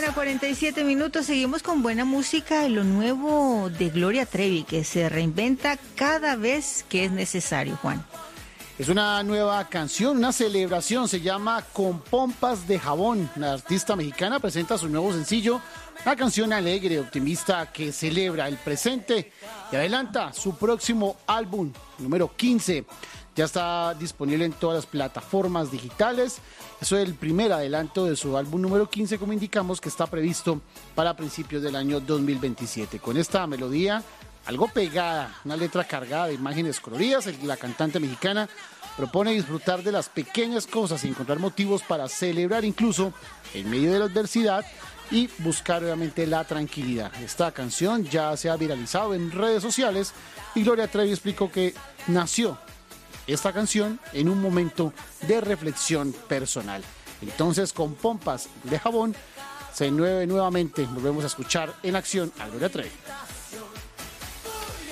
1:47, seguimos con buena música y lo nuevo de Gloria Trevi, que se reinventa cada vez que es necesario, Juan. Es una nueva canción, una celebración, se llama Con Pompas de Jabón. La artista mexicana presenta su nuevo sencillo, una canción alegre, optimista, que celebra el presente y adelanta su próximo álbum, número 15. Ya está disponible en todas las plataformas digitales. Eso es el primer adelanto de su álbum número 15, como indicamos, que está previsto para principios del año 2027. Con esta melodía algo pegada, una letra cargada de imágenes coloridas, la cantante mexicana propone disfrutar de las pequeñas cosas y encontrar motivos para celebrar incluso en medio de la adversidad y buscar obviamente la tranquilidad. Esta canción ya se ha viralizado en redes sociales y Gloria Trevi explicó que nació esta canción en un momento de reflexión personal. Entonces, Con Pompas de Jabón se nuevamente volvemos a escuchar en acción a Gloria Trevi.